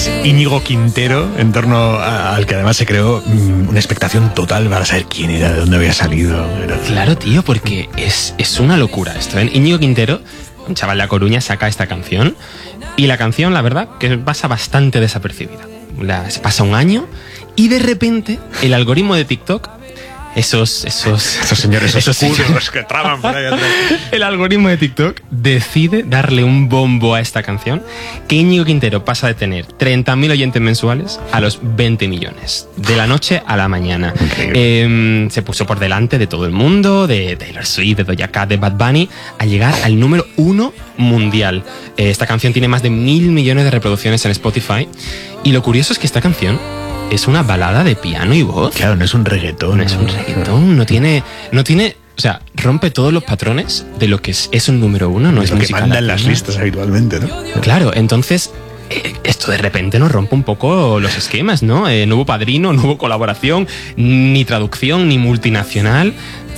es Íñigo Quintero, en torno al que además se creó una expectación total para saber quién era, de dónde había salido. Claro, tío, porque es una locura esto, ¿eh? Íñigo Quintero, un chaval de A Coruña, saca esta canción y la canción, la verdad, que pasa bastante desapercibida. Se pasa un año y de repente el algoritmo de TikTok, esos señores oscuros que traban por ahí atrás. El algoritmo de TikTok decide darle un bombo a esta canción, que Íñigo Quintero pasa de tener 30.000 oyentes mensuales a los 20 millones, de la noche a la mañana. Se puso por delante de todo el mundo, de Taylor Swift, de Doja Cat, de Bad Bunny, a llegar al número 1 mundial. Esta canción tiene más de 1.000 millones de reproducciones en Spotify, y lo curioso es que esta canción es una balada de piano y voz. Claro, no es un reggaetón. No es un reggaetón, no tiene, o sea, rompe todos los patrones de lo que es un número 1, no es lo que música manda en latina. las listas habitualmente, ¿no? Claro, entonces esto de repente nos rompe un poco los esquemas, ¿no? No hubo padrino, no hubo colaboración, ni traducción, ni multinacional.